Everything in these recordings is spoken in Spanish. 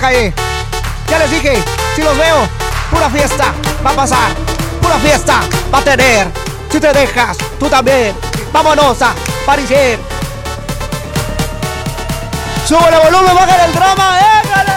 calle. Ya les dije, si los veo, pura fiesta va a pasar. Pura fiesta va a tener. Si te dejas, tú también. Vámonos a Parisien. Sube el volumen, baja el drama, ¡éjale!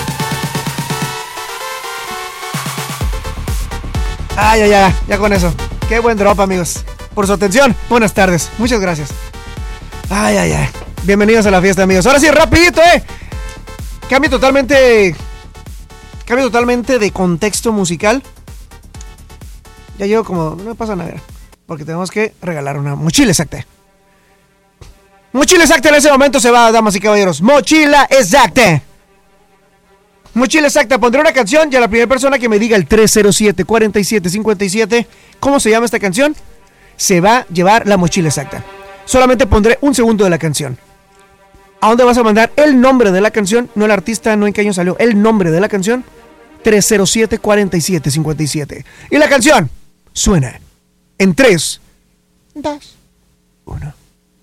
Ay, ya con eso. Qué buen drop, amigos. Por su atención, buenas tardes. Muchas gracias. Ay. Bienvenidos a la fiesta, amigos. Ahora sí, rapidito, Cambio totalmente de contexto musical. Ya llevo como... No me pasa nada, porque tenemos que regalar una mochila exacta. Mochila exacta en ese momento se va, damas y caballeros. Mochila exacta. Mochila exacta. Pondré una canción y a la primera persona que me diga el 307-4757 ¿cómo se llama esta canción? Se va a llevar la mochila exacta. Solamente pondré un segundo de la canción. ¿A dónde vas a mandar el nombre de la canción? No el artista, no en qué año salió. El nombre de la canción. 307-4757. Y la canción suena en 3, 2, 1.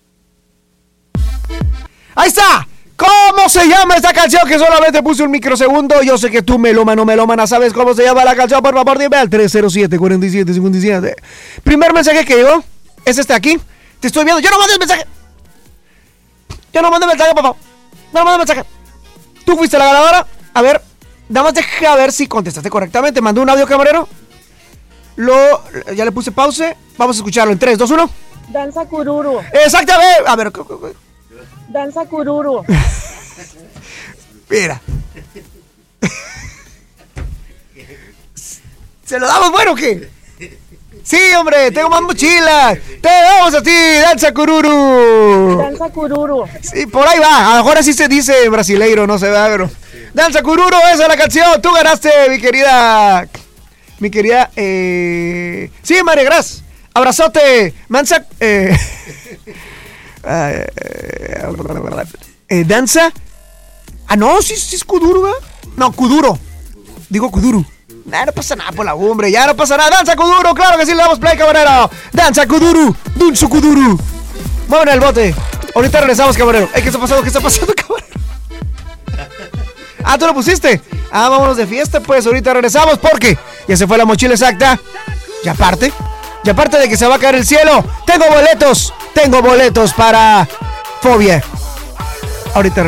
¡Ahí está! ¿Cómo se llama esta canción? Que solamente puse un microsegundo. Yo sé que tú, melómana, ¿sabes cómo se llama la canción? Por favor, dime al 307-4757. Primer mensaje que llegó es este aquí. Te estoy viendo. ¡Ya no mandes mensaje! ¡Ya no mandes mensaje, papá! ¡No mandes mensaje! Tú fuiste la ganadora. A ver, nada más deja ver si contestaste correctamente. Mandó un audio, camarero. Ya le puse pause. Vamos a escucharlo en 3, 2, 1. Danza Kururu. Exactamente. A ver. Danza Kururu. Mira. ¿Se lo damos bueno o qué? Sí, hombre, tengo más mochilas. Te damos a ti, Danza Kururu. Danza Kururu. Sí, por ahí va. A lo mejor así se dice brasileiro, no se ve, pero... Danza Kururu, esa es la canción. Tú ganaste, mi querida... Sí, María Gras. Abrazote. Mansa... Danza. Ah, no, sí es Kuduro, ¿eh? No, Kuduro. Digo Kuduro. No pasa nada por la hombre, ya no pasa nada. Danza Kuduro, claro que sí, le damos play, camarero. Danza Kuduro, Dunzo Kuduro. Mueven el bote. Ahorita regresamos, camarero. ¿Qué está pasando, camarero? Ah, ¿tú lo pusiste? Ah, vámonos de fiesta, pues ahorita regresamos porque ya se fue la mochila exacta. Y aparte de que se va a caer el cielo, tengo boletos para Fobia. Ahorita regresamos.